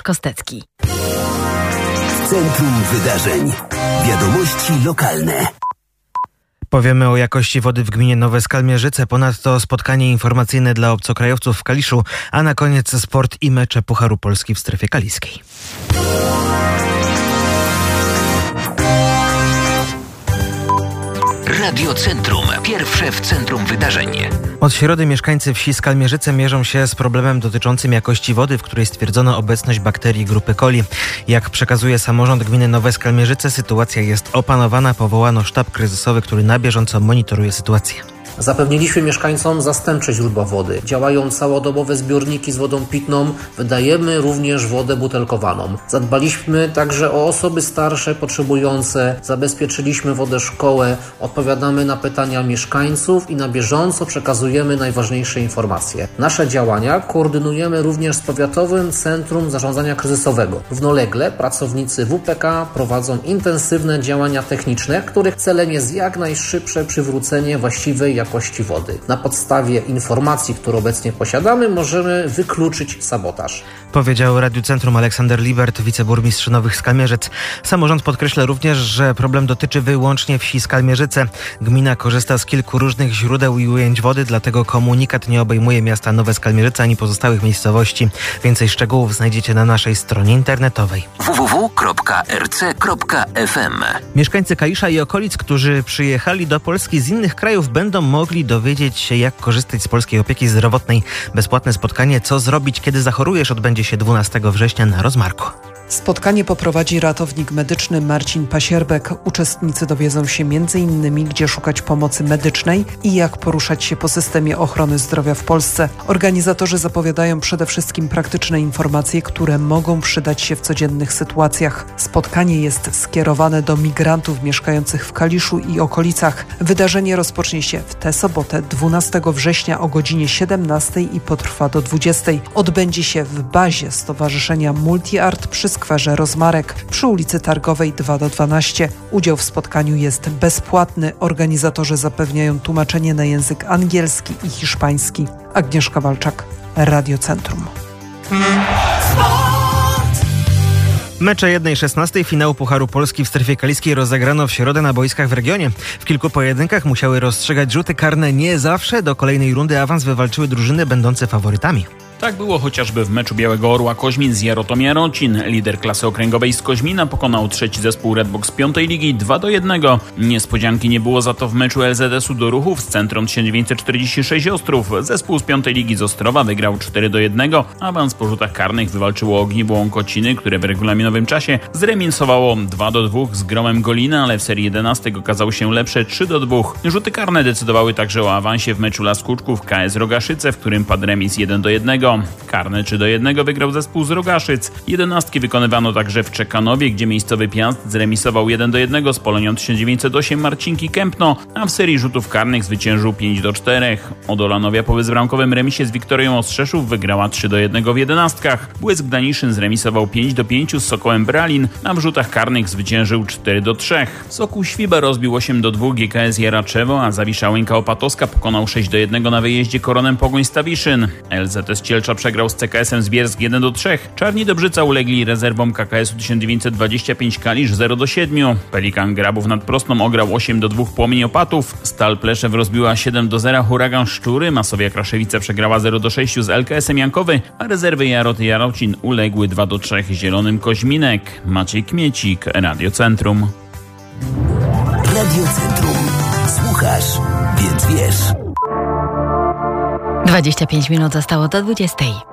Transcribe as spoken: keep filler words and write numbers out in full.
Łukasz Kostecki. W centrum wydarzeń. Wiadomości lokalne. Powiemy o jakości wody w gminie Nowe Skalmierzyce. Ponadto spotkanie informacyjne dla obcokrajowców w Kaliszu, a na koniec sport i mecze Pucharu Polski w strefie kaliskiej. Radio Centrum. Pierwsze w centrum wydarzeń. Od środy mieszkańcy wsi Skalmierzyce mierzą się z problemem dotyczącym jakości wody, w której stwierdzono obecność bakterii grupy coli. Jak przekazuje samorząd gminy Nowe Skalmierzyce, sytuacja jest opanowana. Powołano sztab kryzysowy, który na bieżąco monitoruje sytuację. Zapewniliśmy mieszkańcom zastępcze źródła wody. Działają całodobowe zbiorniki z wodą pitną. Wydajemy również wodę butelkowaną. Zadbaliśmy także o osoby starsze, potrzebujące. Zabezpieczyliśmy wodę szkołę. Odpowiadamy na pytania mieszkańców i na bieżąco przekazujemy najważniejsze informacje. Nasze działania koordynujemy również z Powiatowym Centrum Zarządzania Kryzysowego. Równolegle pracownicy W P K prowadzą intensywne działania techniczne, których celem jest jak najszybsze przywrócenie właściwej jakości wody. Na podstawie informacji, które obecnie posiadamy, możemy wykluczyć sabotaż. Powiedział Radiu Centrum Aleksander Libert, wiceburmistrz Nowych Skalmierzyc. Samorząd podkreśla również, że problem dotyczy wyłącznie wsi Skalmierzyce. Gmina korzysta z kilku różnych źródeł i ujęć wody, dlatego komunikat nie obejmuje miasta Nowe Skalmierzyce ani pozostałych miejscowości. Więcej szczegółów znajdziecie na naszej stronie internetowej w w w kropka r c kropka f m. Mieszkańcy Kalisza i okolic, którzy przyjechali do Polski z innych krajów, będą mogli dowiedzieć się, jak korzystać z polskiej opieki zdrowotnej. Bezpłatne spotkanie „Co zrobić, kiedy zachorujesz” odbędzie się dwunastego września na Rozmarku. Spotkanie poprowadzi ratownik medyczny Marcin Pasierbek. Uczestnicy dowiedzą się między innymi, gdzie szukać pomocy medycznej i jak poruszać się po systemie ochrony zdrowia w Polsce. Organizatorzy zapowiadają przede wszystkim praktyczne informacje, które mogą przydać się w codziennych sytuacjach. Spotkanie jest skierowane do migrantów mieszkających w Kaliszu i okolicach. Wydarzenie rozpocznie się w tę sobotę, dwunastego września o godzinie siedemnastej i potrwa do dwudziestej. Odbędzie się w bazie Stowarzyszenia Multiart przy skwerze Rozmarek przy ulicy Targowej dwa do dwunastu. Udział w spotkaniu jest bezpłatny. Organizatorzy zapewniają tłumaczenie na język angielski i hiszpański. Agnieszka Walczak, Radio Centrum. Mecze jeden szesnasty finału Pucharu Polski w strefie kaliskiej rozegrano w środę na boiskach w regionie. W kilku pojedynkach musiały rozstrzygać rzuty karne. Nie zawsze do kolejnej rundy awans wywalczyły drużyny będące faworytami. Tak było chociażby w meczu Białego Orła Koźmin z Jarotom Jarocin. Lider klasy okręgowej z Koźmina pokonał trzeci zespół Redbox piątej ligi dwa do jednego. Niespodzianki nie było za to w meczu L Z S-u do Ruchów z Centrum tysiąc dziewięćset czterdzieści sześć Ostrów. Zespół z piątej ligi z Ostrowa wygrał cztery do jednego. Awans po rzutach karnych wywalczyło Ogniwo Łąkociny, które w regulaminowym czasie zremisowało dwa do dwóch z Gromem Golina, ale w serii jedenastek okazało się lepsze trzy do dwóch. Rzuty karne decydowały także o awansie w meczu Las Kuczków K S Rogaszyce, w którym padł remis jeden do jednego. Karne trzy do jednego wygrał zespół z Rogaszyc. Jedenastki wykonywano także w Czekanowie, gdzie miejscowy Piast zremisował jeden do jednego z Polonią tysiąc dziewięćset osiem Marcinki Kępno, a w serii rzutów karnych zwyciężył pięć do czterech. Odolanowia po bezbramkowym remisie z Wiktorią Ostrzeszów wygrała trzy do jednego w jedenastkach. Błysk Daniszyn zremisował pięć do pięciu z Sokołem Bralin, a w rzutach karnych zwyciężył cztery do trzech. Sokół Świba rozbił osiem do dwóch G K S Jaraczewo, a Zawisza Łęka Opatowska pokonał sześć do jednego na wyjeździe Koronem Pogoń Stawiszyn. L Z S Cielcza przegrał z C K S-em Zbiersk jeden do trzech. Czarni Dobrzyca ulegli rezerwom K K S-u tysiąc dziewięćset dwadzieścia pięć Kalisz zero do siedmiu. Pelikan Grabów nad Prostą ograł osiem do dwóch Płomień Opatów. Stal Pleszew rozbiła siedem do zera Huragan Szczury. Masowia Kraszewice przegrała zero do sześciu z L K S-em Jankowy, a rezerwy Jaroty Jarocin uległy dwa do trzech Zielonym Koźminek. Maciej Kmiecik, Radio Centrum. Radio Centrum. Słuchasz, więc wiesz. dwadzieścia pięć minut zostało do dwudziestej.